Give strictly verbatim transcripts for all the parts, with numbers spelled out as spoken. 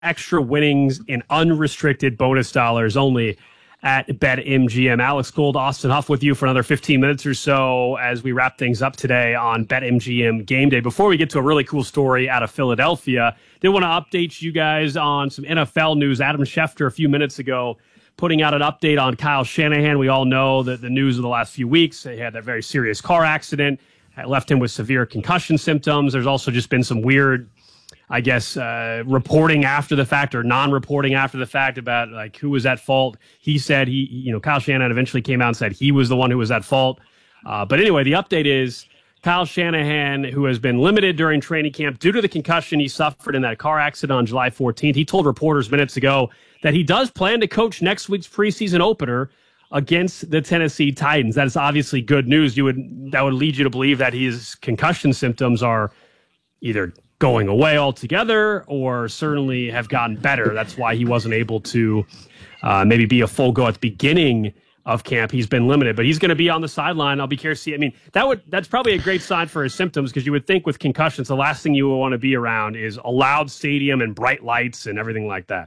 extra winnings in unrestricted bonus dollars only at BetMGM. Alex Gold, Austin Huff with you for another fifteen minutes or so as we wrap things up today on BetMGM Game Day. Before we get to a really cool story out of Philadelphia, did want to update you guys on some N F L news. Adam Schefter a few minutes ago putting out an update on Kyle Shanahan. We all know that the news of the last few weeks, he had that very serious car accident, it left him with severe concussion symptoms. There's also just been some weird, I guess, uh, reporting after the fact or non-reporting after the fact about like who was at fault. He said he, you know, Kyle Shanahan eventually came out and said he was the one who was at fault. Uh, but anyway, the update is Kyle Shanahan, who has been limited during training camp due to the concussion he suffered in that car accident on July fourteenth. He told reporters minutes ago that he does plan to coach next week's preseason opener against the Tennessee Titans. That is obviously good news. You would that would lead you to believe that his concussion symptoms are either going away altogether or certainly have gotten better. That's why he wasn't able to uh, maybe be a full go at the beginning of camp. He's been limited, but he's going to be on the sideline. I'll be curious to see. I mean, that would that's probably a great sign for his symptoms, because you would think with concussions, the last thing you would want to be around is a loud stadium and bright lights and everything like that.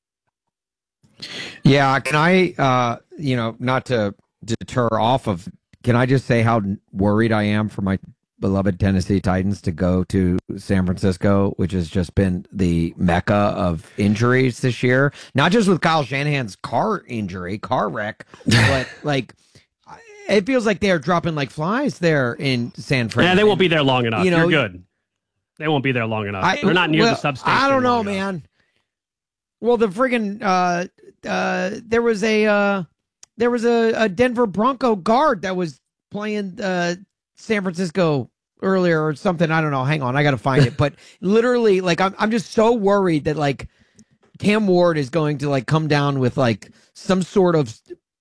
Yeah, can I, uh, you know, not to deter off of, can I just say how worried I am for my beloved Tennessee Titans to go to San Francisco, which has just been the mecca of injuries this year. Not just with Kyle Shanahan's car injury, car wreck, but like it feels like they're dropping like flies there in San Francisco. Yeah, they won't be there long enough. You know, You're good. They won't be there long enough. I, They're not near well, the substation. I don't know, long man. enough. Well, the friggin' uh, uh, there was a uh, there was a, a Denver Bronco guard that was playing uh, San Francisco earlier or something. I don't know. Hang on, I got to find it. But literally, like, I'm I'm just so worried that like Cam Ward is going to like come down with like some sort of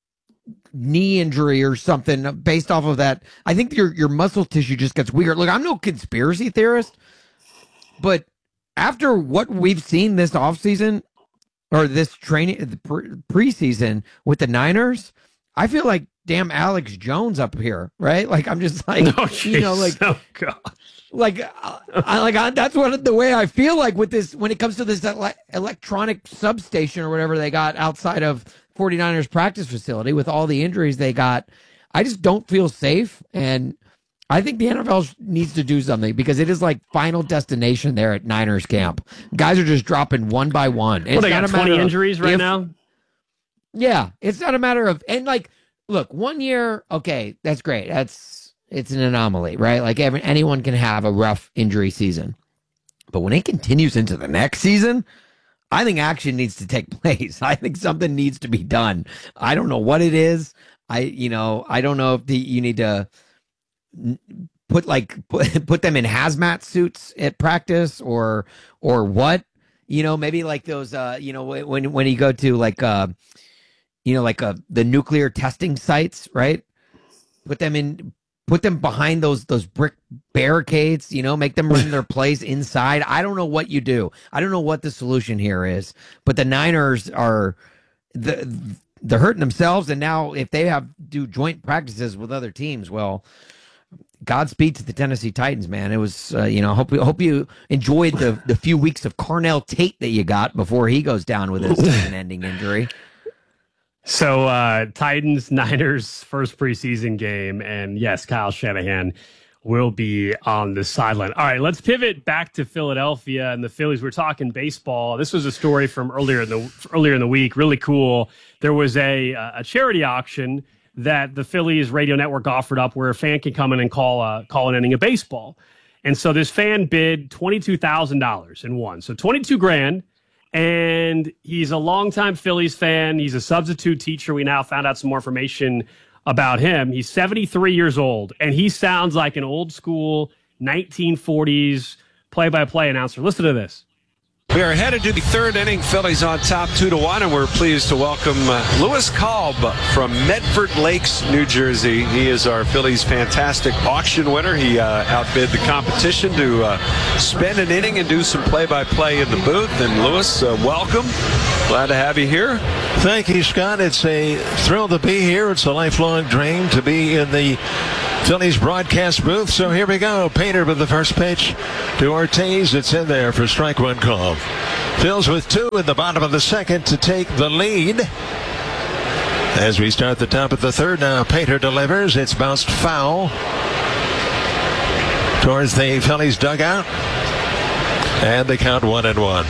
knee injury or something based off of that. I think your your muscle tissue just gets weaker. Look, I'm no conspiracy theorist, but after what we've seen this offseason or this training the pre- preseason with the Niners, I feel like damn Alex Jones up here, right? Like I'm just like, oh, you know, like, oh, God. like, I like I, that's what the way I feel like with this when it comes to this ele- electronic substation or whatever they got outside of 49ers practice facility with all the injuries they got. I just don't feel safe, and I think the N F L needs to do something because it is like Final Destination there at Niners camp. Guys are just dropping one by one. Well, they got twenty injuries right if, now? Yeah, it's not a matter of, and like, look, one year, okay, that's great. That's, it's an anomaly, right? Like every, anyone can have a rough injury season. But when it continues into the next season, I think action needs to take place. I think something needs to be done. I don't know what it is. I, you know, I don't know if the, you need to put like put, put them in hazmat suits at practice or or what, you know, maybe like those uh you know when when you go to like uh you know like uh the nuclear testing sites, right? Put them in put them behind those those brick barricades, you know, make them run their plays inside. I don't know what you do. I don't know what the solution here is, but the Niners are the they're hurting themselves, and now if they have do joint practices with other teams, well, Godspeed to the Tennessee Titans, man. It was, uh, you know, hope hope you enjoyed the, the few weeks of Carnell Tate that you got before he goes down with his season-ending injury. So, uh, Titans, Niners, first preseason game, and yes, Kyle Shanahan will be on the sideline. All right, let's pivot back to Philadelphia and the Phillies. We're talking baseball. This was a story from earlier in the earlier in the week. Really cool. There was a a charity auction that the Phillies radio network offered up where a fan can come in and call a, call an inning of baseball. And so this fan bid twenty-two thousand dollars and won. So twenty-two grand. And he's a longtime Phillies fan. He's a substitute teacher. We now found out some more information about him. He's seventy-three years old, and he sounds like an old school nineteen forties play-by-play announcer. Listen to this. We are headed to the third inning. Phillies on top two to one, and we're pleased to welcome uh, Lewis Kalb from Medford Lakes, New Jersey. He is our Phillies fantastic auction winner. He uh, outbid the competition to uh, spend an inning and do some play-by-play in the booth. And Lewis, uh, welcome. Glad to have you here. Thank you, Scott. It's a thrill to be here. It's a lifelong dream to be in the Phillies broadcast booth. So here we go. Painter with the first pitch to Ortiz. It's in there for strike one call. Phils with two in the bottom of the second to take the lead. As we start the top of the third now, Painter delivers. It's bounced foul towards the Phillies dugout. And they count one and one.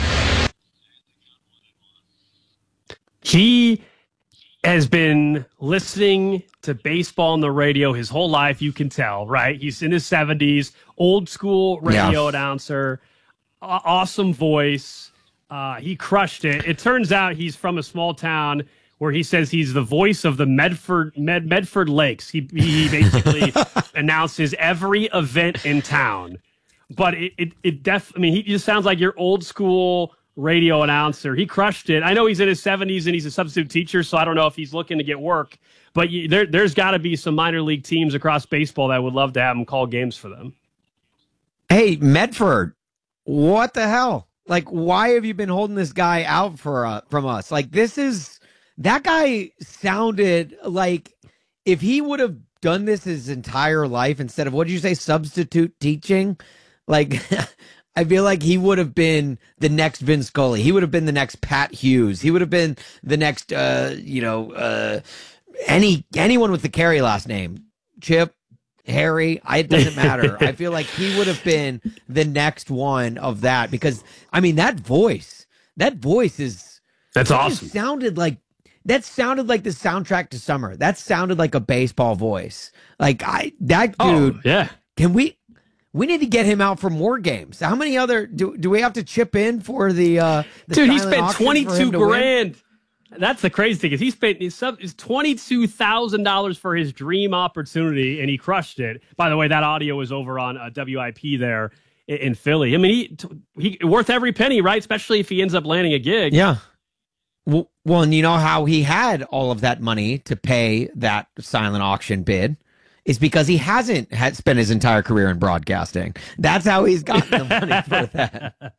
He has been listening to baseball on the radio his whole life, you can tell, right? He's in his seventies, old school radio yeah. announcer, a- awesome voice. Uh, he crushed it. It turns out he's from a small town where he says he's the voice of the Medford Med, Medford Lakes. He, he basically announces every event in town. But it, it, it def, I mean, he just sounds like your old school radio announcer. He crushed it. I know he's in his seventies and he's a substitute teacher, so I don't know if he's looking to get work. But you, there, there's got to be some minor league teams across baseball that would love to have him call games for them. Hey, Medford, what the hell? Like, why have you been holding this guy out for uh, from us? Like, this is that guy sounded like if he would have done this his entire life instead of what did you say, substitute teaching? Like. I feel like he would have been the next Vin Scully. He would have been the next Pat Hughes. He would have been the next, uh, you know, uh, any anyone with the Carey last name. Chip, Harry, I, it doesn't matter. I feel like he would have been the next one of that because, I mean, that voice, that voice is... That's that awesome. Sounded like, that sounded like the soundtrack to summer. That sounded like a baseball voice. Like, I that dude... Oh, yeah. Can we... We need to get him out for more games. How many other do do we have to chip in for the? Uh, the Dude, he spent twenty two grand. That's the crazy thing is he spent his sub is twenty two thousand dollars for his dream opportunity, and he crushed it. By the way, that audio is over on uh, W I P there in, in Philly. I mean, he he worth every penny, right? Especially if he ends up landing a gig. Yeah. Well, well, and you know how he had all of that money to pay that silent auction bid. Is because he hasn't had spent his entire career in broadcasting. That's how he's gotten the money for that.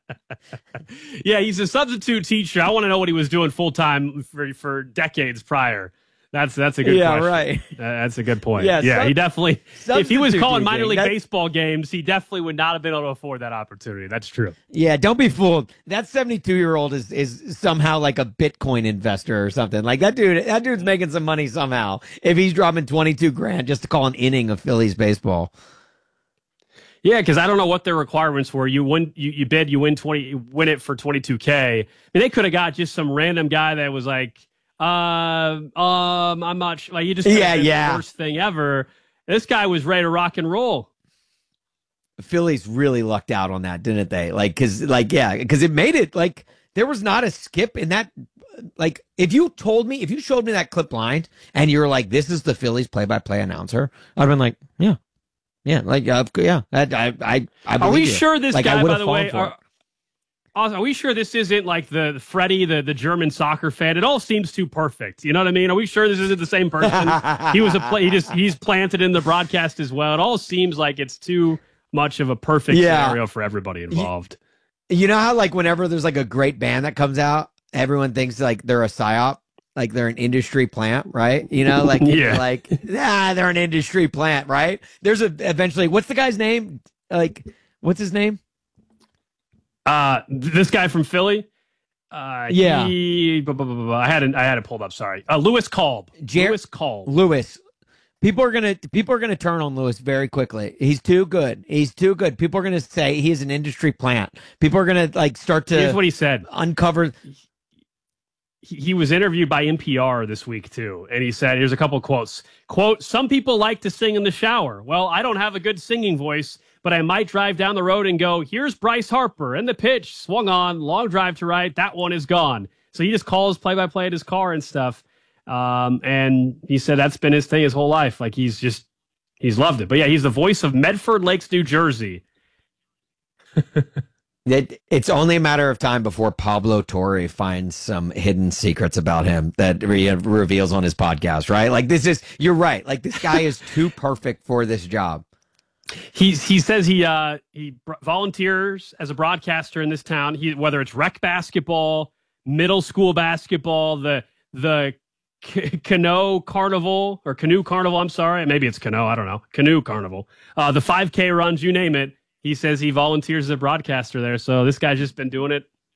Yeah, he's a substitute teacher. I want to know what he was doing full time for for decades prior. That's that's a good yeah, question. right. Uh, that's a good point. Yeah, yeah sub- he definitely. If he was calling teaching, minor league that, baseball games, he definitely would not have been able to afford that opportunity. That's true. Yeah, don't be fooled. That seventy-two year old is is somehow like a Bitcoin investor or something. Like that dude. That dude's making some money somehow. If he's dropping twenty-two grand just to call an inning of Phillies baseball. Yeah, because I don't know what their requirements were. You win, you, you bid, you win twenty, you win it for twenty-two K. I mean, they could have got just some random guy that was like. Uh, um, I'm not sure. Like, you just yeah, yeah. the worst thing ever. This guy was ready to rock and roll. The Phillies really lucked out on that, didn't they? Like, cause, like, yeah, because it made it like there was not a skip in that. Like, if you told me, if you showed me that clip line and you're like, "This is the Phillies play-by-play announcer," I'd have been like, "Yeah, yeah, like, uh, yeah." I, I, I, I Are we you. sure this like, guy, by the way? Are, are we sure this isn't like the Freddie, the, the German soccer fan? It all seems too perfect. You know what I mean? Are we sure this isn't the same person? He was a play. He just he's planted in the broadcast as well. It all seems like it's too much of a perfect yeah. scenario for everybody involved. You, you know how like whenever there's like a great band that comes out, everyone thinks like they're a psyop, like they're an industry plant, right? You know, like yeah. like ah, they're an industry plant, right? There's a eventually. What's the guy's name? Like, what's his name? Uh, this guy from Philly. Uh, yeah, he, blah, blah, blah, blah, I had it. I had it pulled up. Sorry, uh, Lewis Kolb. Jer- Lewis Kolb. Lewis. People are gonna people are gonna turn on Lewis very quickly. He's too good. He's too good. People are gonna say he is an industry plant. People are gonna like start to. Here's what he said. Uncover. He, he was interviewed by N P R this week too, and he said, "Here's a couple quotes. Quote: Some people like to sing in the shower. Well, I don't have a good singing voice." But I might drive down the road and go, here's Bryce Harper, and the pitch swung on, long drive to right, that one is gone. So he just calls play-by-play at his car and stuff. Um, and he said that's been his thing his whole life. Like, he's just, he's loved it. But yeah, he's the voice of Medford Lakes, New Jersey. it, it's only a matter of time before Pablo Torre finds some hidden secrets about him that he reveals on his podcast, right? Like, this is, you're right. Like, this guy is too perfect for this job. He he says he uh, he volunteers as a broadcaster in this town. He whether it's rec basketball, middle school basketball, the the c- canoe carnival or canoe carnival. I'm sorry, maybe it's canoe. I don't know. Canoe carnival. Uh, the five K runs, you name it. He says he volunteers as a broadcaster there. So this guy's just been doing it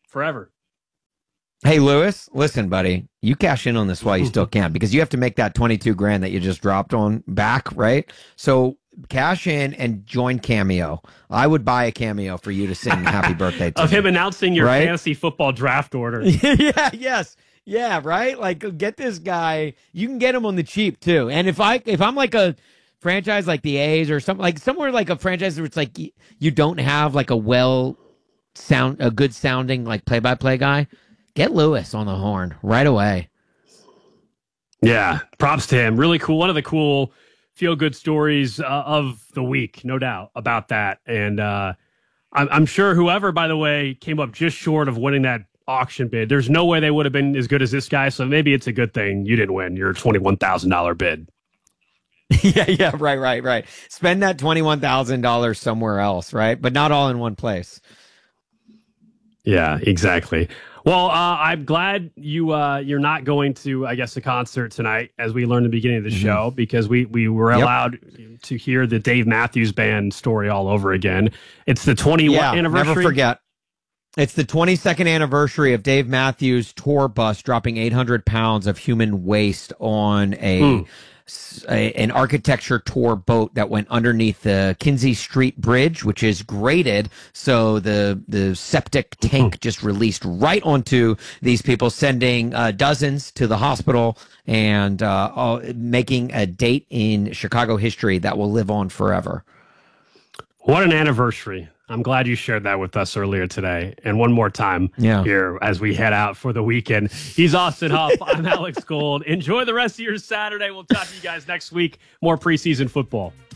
forever. Hey, Lewis, listen, buddy, you cash in on this while you still can, because you have to make that twenty-two grand that you just dropped on back, right? So cash in and join Cameo. I would buy a Cameo for you to sing happy birthday to Of me. him announcing your Right? fantasy football draft order. yeah, yes. Yeah, right? Like, get this guy. You can get him on the cheap, too. And if, I, if I'm like a franchise like the A's or something, like somewhere like a franchise where it's like y- you don't have like a well sound, a good sounding like play-by-play guy, get Lewis on the horn right away. Yeah, props to him. Really cool. One of the cool feel-good stories uh, of the week, no doubt about that. And uh, I'm, I'm sure whoever, by the way, came up just short of winning that auction bid, there's no way they would have been as good as this guy. So maybe it's a good thing you didn't win your twenty-one thousand dollars bid. yeah, yeah, right, right, right. Spend that twenty-one thousand dollars somewhere else, right? But not all in one place. Yeah, exactly. Well, uh, I'm glad you uh, you're not going to, I guess, a concert tonight, as we learned at the beginning of the mm-hmm. show, because we we were yep. allowed to hear the Dave Matthews Band story all over again. It's the twentieth yeah, anniversary. Never forget. It's the twenty-second anniversary of Dave Matthews' tour bus dropping eight hundred pounds of human waste on a. Mm. A, an architecture tour boat that went underneath the Kinsey Street Bridge, which is graded, so the the septic tank just released right onto these people, sending uh, dozens to the hospital and uh, all, making a date in Chicago history that will live on forever. What an anniversary. I'm glad you shared that with us earlier today. And one more time yeah. here as we head out for the weekend. He's Austin Huff. I'm Alex Gold. Enjoy the rest of your Saturday. We'll talk to you guys next week. More preseason football.